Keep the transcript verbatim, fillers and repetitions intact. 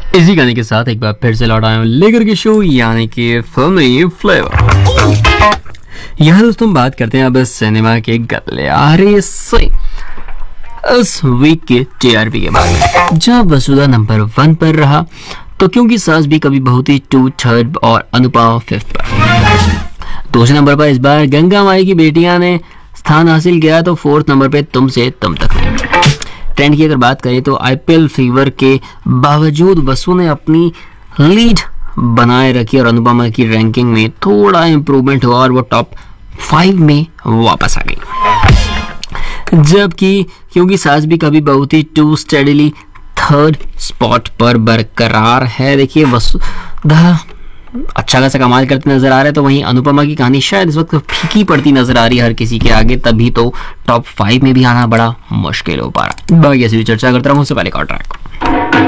इसी गाने के साथ एक बार फिर से लौट आया हूं लेकर के शो यानी कि फिल्मी फ्लेवर। यहाँ दोस्तों बात करते हैं अब सिनेमा के गलियारे से इस वीक के टीआरपी के बारे में। जब वसुधा नंबर वन पर रहा तो क्योंकि सास भी कभी बहुत ही टू थर्ड और अनुपमा फिफ्थ पर। दूसरे नंबर पर इस बार गंगा माई की बेटियां ने स्थान हासिल किया तो फोर्थ नंबर पे तुमसे तुम तक। ट्रेंड की अगर बात करें तो आईपीएल फीवर के बावजूद वसु ने अपनी लीड बनाए रखी और अनुपमा की रैंकिंग में थोड़ा इंप्रूवमेंट हुआ और वो टॉप फाइव में वापस आ गई। जबकि क्योंकि सास भी कभी बहुत ही टू स्टेडीली थर्ड स्पॉट पर बरकरार है। देखिए वसुधा अच्छा खासा कमाल करते नजर आ रहे हैं, तो वहीं अनुपमा की कहानी शायद इस वक्त फीकी पड़ती नजर आ रही है हर किसी के आगे, तभी तो टॉप फाइव में भी आना बड़ा मुश्किल हो पा रहा है। बाकी ऐसी चर्चा करता रहूं उससे पहले का ट्रैक